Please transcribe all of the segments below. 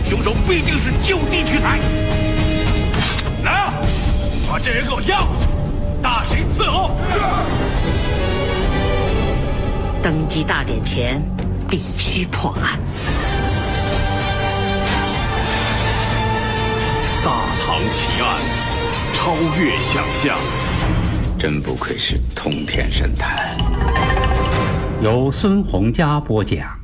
凶手必定是就地取材。来啊，把这人给我押过去，大审伺候。 登基大典前必须破案。 大唐奇案，超越想象， 真不愧是通天神探。 由孙洪佳播讲。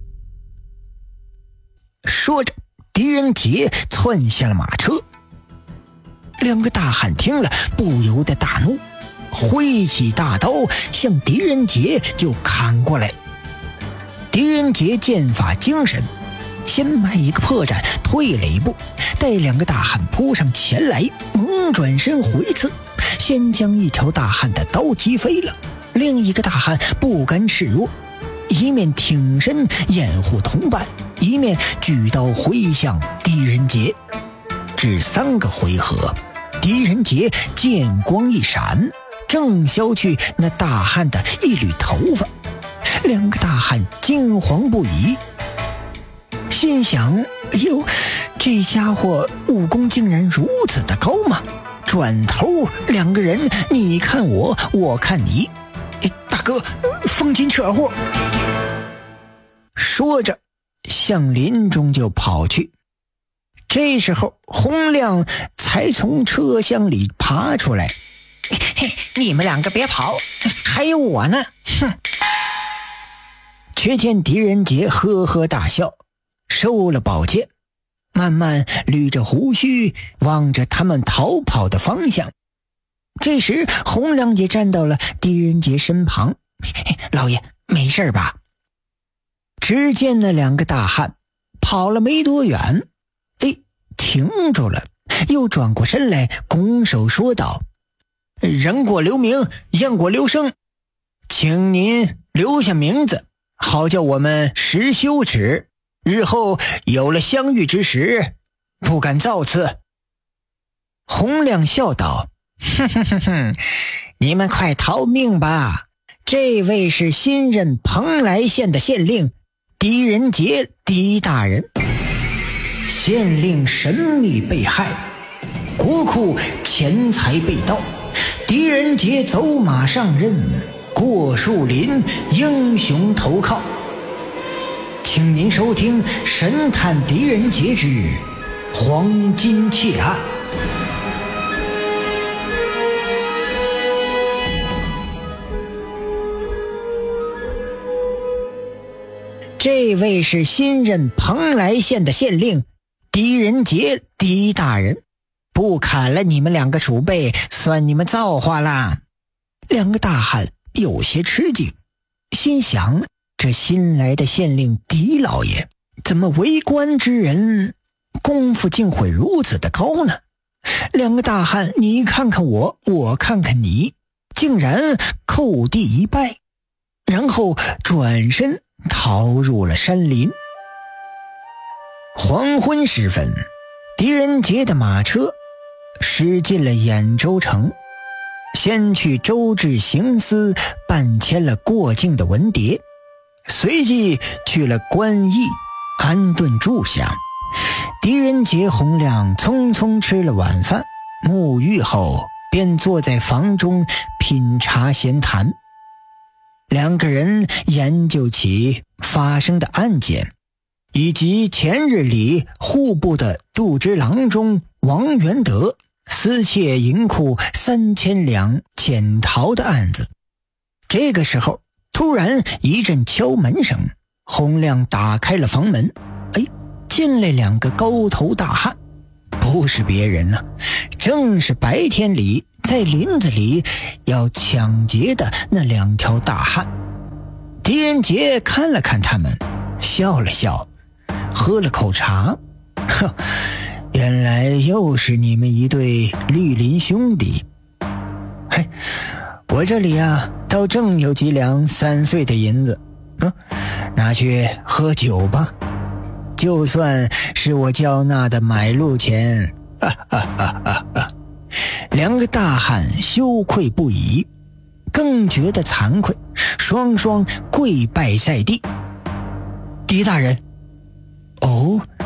说着，狄仁杰窜下了马车。两个大汉听了，不由得大怒，挥起大刀向狄仁杰就砍过来。狄仁杰剑法精神，先迈一个破绽，退了一步，待两个大汉扑上前来，猛转身回刺，先将一条大汉的刀击飞了。另一个大汉不甘示弱，一面挺身掩护同伴，一面举刀挥向狄仁杰。至3个回合，狄仁杰剑光一闪，正削去那大汉的一缕头发。两个大汉惊惶不已，心想：哟，这家伙武功竟然如此的高吗？转头两个人你看我，我看你。大哥，风紧扯货。说着向林中就跑去。这时候洪亮才从车厢里爬出来。嘿，你们两个别跑，还有我呢。哼！却见狄仁杰呵呵大笑，收了宝剑，慢慢捋着胡须，望着他们逃跑的方向。这时洪亮也站到了狄仁杰身旁。老爷，没事吧？只见那两个大汉跑了没多远，停住了，又转过身来，拱手说道：人过留名，雁过留声，请您留下名字，好叫我们识羞耻，日后有了相遇之时，不敢造次。洪亮笑道：哼哼哼哼，你们快逃命吧！这位是新任蓬莱县的县令狄仁杰，狄大人。县令神秘被害，国库钱财被盗，狄仁杰走马上任，过树林英雄投靠。请您收听神探狄仁杰之黄金窃案。这位是新任蓬莱县的县令狄仁杰，狄大人，不砍了你们两个鼠辈，算你们造化啦。两个大汉有些吃惊，心想这新来的县令狄老爷怎么为官之人功夫竟会如此的高呢？两个大汉你看看我，我看看你，竟然叩地一拜，然后转身逃入了山林。黄昏时分，狄仁杰的马车驶进了兖州城，先去州治刑司办签了过境的文牒，随即去了官驿安顿住下。狄仁杰、洪亮匆匆吃了晚饭，沐浴后便坐在房中品茶闲谈。两个人研究起发生的案件，以及前日里户部的杜之郎中王元德私窃银库3000两潜逃的案子。这个时候突然一阵敲门声，洪亮打开了房门，进来两个高头大汉，不是别人啊，正是白天里在林子里要抢劫的那2条大汉。狄仁杰看了看他们，笑了笑，喝了口茶，原来又是你们一对绿林兄弟。我这里啊，倒正有几两3岁的银子，拿去喝酒吧，就算是我交纳的买路钱。两个大汉羞愧不已，更觉得惭愧，双双跪拜在地。狄大人，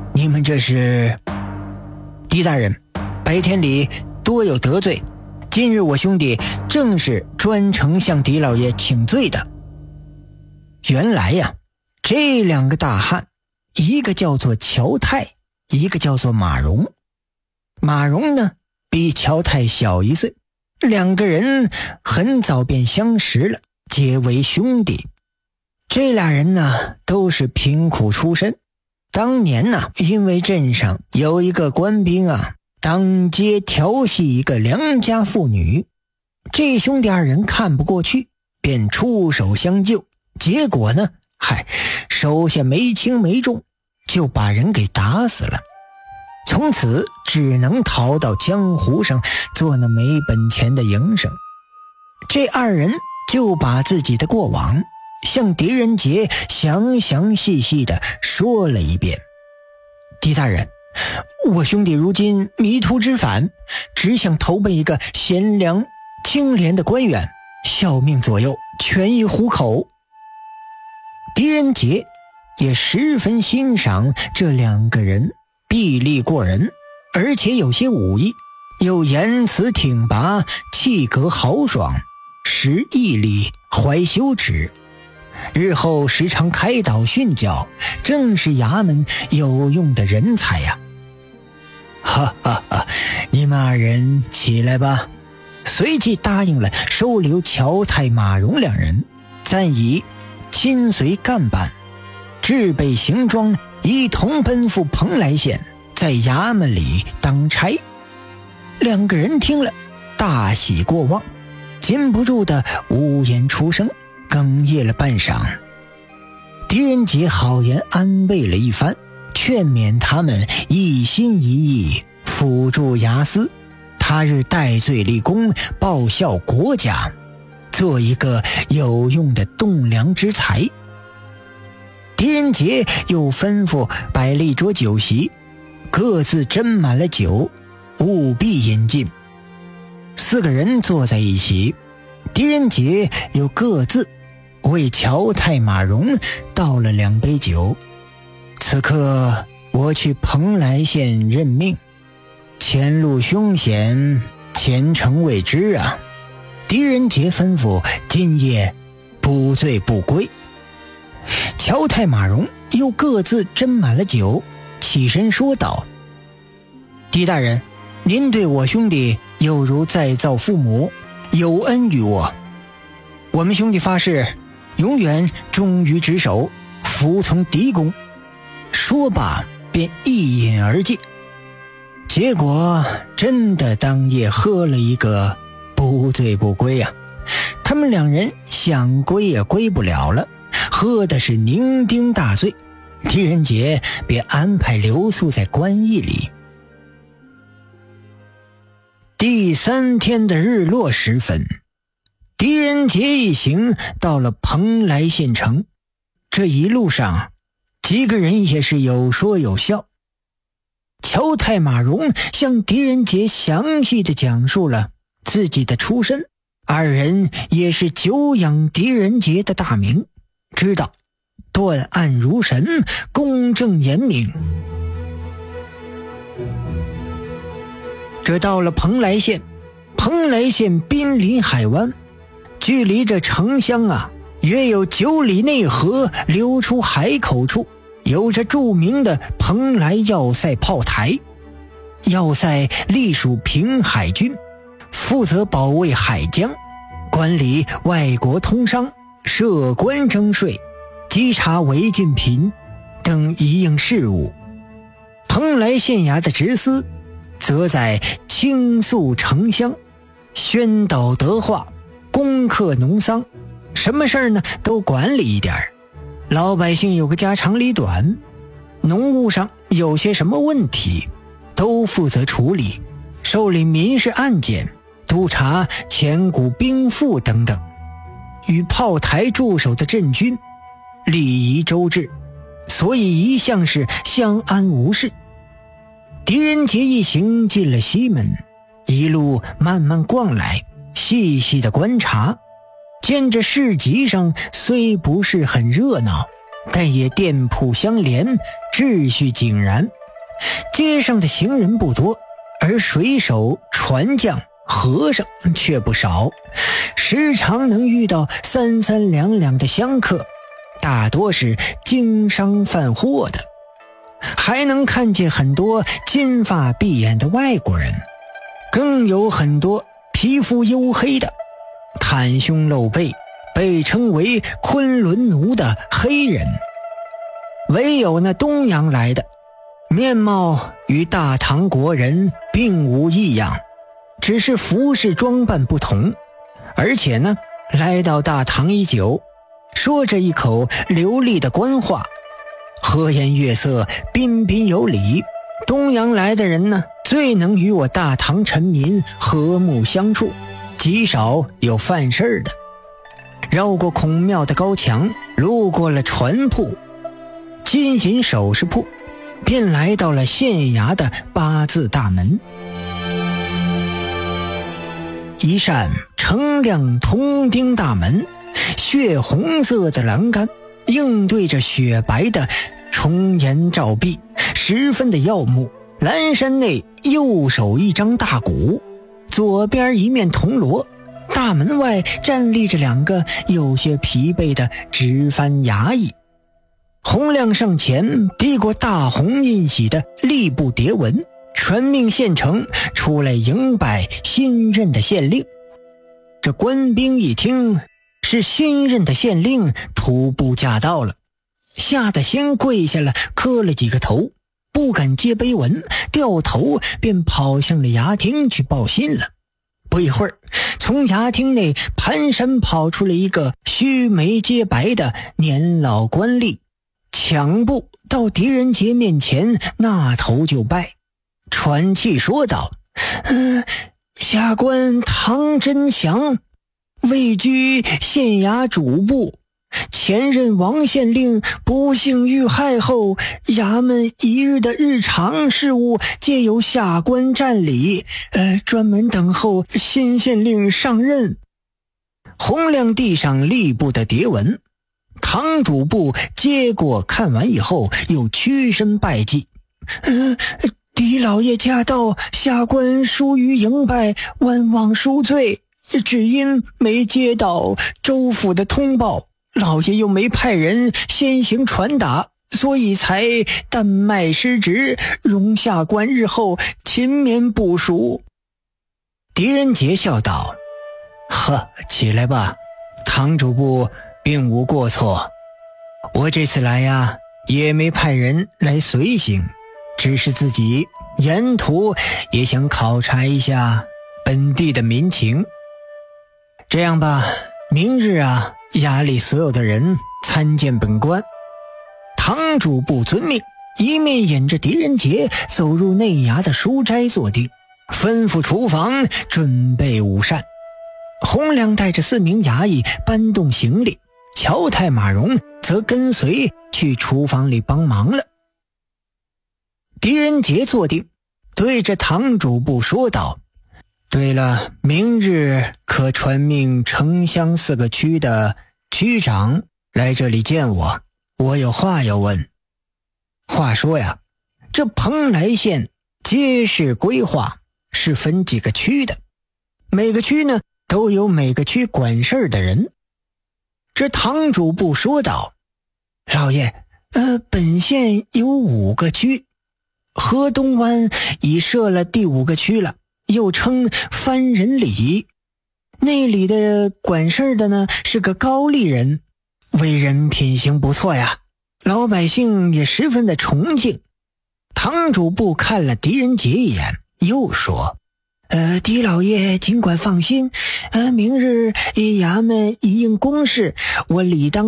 你们这是？狄大人，白天里多有得罪，今日我兄弟正是专程向狄老爷请罪的。原来呀，这两个大汉，一个叫做乔泰，一个叫做马荣。马荣呢，比乔泰小1岁，两个人很早便相识了，结为兄弟。这俩人呢，都是贫苦出身。当年呢，因为镇上有一个官兵啊，当街调戏一个良家妇女，这兄弟二人看不过去，便出手相救。结果呢，手下没轻没重，就把人给打死了。从此只能逃到江湖上做那没本钱的营生。这二人就把自己的过往向狄仁杰详详细细地说了一遍。狄大人，我兄弟如今迷途知返，只想投奔一个贤良清廉的官员，效命左右，全以糊口。狄仁杰也十分欣赏这两个人，臂力过人，而且有些武艺，又言辞挺拔，气格豪爽，识义理，怀羞耻，日后时常开导训教，正是衙门有用的人才呀。哈哈哈，你们二人起来吧。随即答应了收留乔泰、马荣两人，暂以亲随干办，置备行装，一同奔赴蓬莱县，在衙门里当差。两个人听了，大喜过望，禁不住的无言出声，哽咽了半晌。狄仁杰好言安慰了一番，劝勉他们一心一意辅助衙司，他日戴罪立功，报效国家，做一个有用的栋梁之才。狄仁杰又吩咐摆了一桌酒席，各自斟满了酒，务必饮尽。4个人坐在一起，狄仁杰又各自为乔泰、马荣倒了2杯酒。此刻我去蓬莱县任命，前路凶险，前程未知啊。狄仁杰吩咐今夜不醉不归。乔泰、马荣又各自斟满了酒，起身说道：狄大人，您对我兄弟有如再造父母，有恩于我。我们兄弟发誓永远忠于职守，服从狄公。说罢便一饮而尽。结果真的当夜喝了一个不醉不归啊。他们两人想归也归不了了，喝的是酩酊大醉。狄仁杰便安排留宿在官驿里。第3天的日落时分，狄仁杰一行到了蓬莱县城。这一路上几个人也是有说有笑。乔泰、马荣向狄仁杰详细地讲述了自己的出身，二人也是久仰狄仁杰的大名，知道断案如神，公正严明。这到了蓬莱县，蓬莱县濒临海湾，距离这城乡啊约有9里内河流出海口处，有着著名的蓬莱要塞炮台。要塞隶属平海军，负责保卫海疆，管理外国通商，设关征税，稽查违禁品等一应事务。蓬莱县衙的职司则在倾诉城乡，宣导德化，攻克农桑，什么事儿呢都管理一点。老百姓有个家长里短，农务上有些什么问题都负责处理，受理民事案件，督查前股兵赋等等。与炮台驻守的镇军礼仪周至，所以一向是相安无事。狄仁杰一行进了西门，一路慢慢逛来，细细的观察，见着市集上虽不是很热闹，但也店铺相连，秩序井然， 街上的行人不多，而水手、船匠、和尚却不少，时常能遇到三三两两的香客，大多是经商贩货的，还能看见很多金发碧眼的外国人，更有很多皮肤黝黑的，袒胸露背，被称为昆仑奴的黑人。唯有那东洋来的，面貌与大唐国人并无异样，只是服饰装扮不同，而且呢，来到大唐已久，说着一口流利的官话，和颜悦色，彬彬有礼。东洋来的人呢，最能与我大唐臣民和睦相处，极少有犯事的。绕过孔庙的高墙，路过了船铺、金银首饰铺，便来到了县衙的八字大门。一扇澄亮铜钉大门，血红色的栏杆映对着雪白的重檐照壁，十分的耀目。栏山内右手一张大鼓，左边一面铜锣，大门外站立着两个有些疲惫的值班衙役。洪亮上前递过大红印玺的吏部牒文，传命县城出来迎拜新任的县令。这官兵一听是新任的县令徒步驾到了，吓得先跪下了，磕了几个头，不敢接碑文，掉头便跑向了衙厅去报信了。不一会儿，从衙厅内蹒跚跑出了一个须眉皆白的年老官吏，抢步到狄仁杰面前，那头就拜，喘气说道：下官唐真祥，位居县衙主簿，前任王县令不幸遇害后，衙门一日的日常事务皆由下官占理，专门等候新县令上任。洪亮递上吏部的牒文，唐主簿接过看完以后，又屈身拜祭。狄老爷驾到，下官疏于迎拜，万望恕罪。只因没接到州府的通报，老爷又没派人先行传达，所以才淡卖失职，容下官日后勤勉补赎。狄仁杰笑道：起来吧，唐主簿并无过错。我这次来呀，也没派人来随行，只是自己沿途也想考察一下本地的民情。这样吧，明日啊，衙里所有的人参见本官。唐主簿遵命，一面引着狄仁杰走入内衙的书斋坐定，吩咐厨房准备午膳。洪亮带着4名衙役搬动行李，乔太马荣则跟随去厨房里帮忙了。狄仁杰坐定，对着唐主簿说道：对了，明日可传命城乡4个区的区长来这里见我，我有话要问。话说呀，这蓬莱县街市规划是分几个区的，每个区呢都有每个区管事的人。这唐主簿说道：老爷，本县有5个区，河东湾已设了第5个区了，又称番人里。那里的管事的呢是个高丽人，为人品行不错呀，老百姓也十分的崇敬。唐主簿看了狄仁杰一眼，又说：狄老爷尽管放心，明日衙门一应公事，我理当